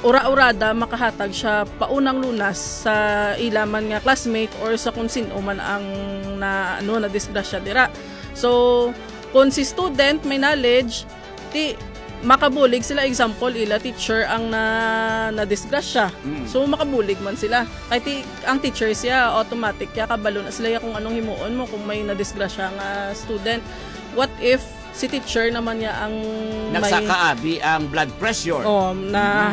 ura-urada makahatag siya paunang lunas sa ilaman nga classmate or sa kung sino man ang na disgrasya dira. So kung si student may knowledge, makabulig sila, example ila teacher ang na disgrasya. So makabulig man sila. Kahit ang teacher siya automatic kaya kabalo na sila kung anong himuon mo kung may nadisgrasya nga student. What if si teacher naman niya ang nagsakaabi ang blood pressure. Na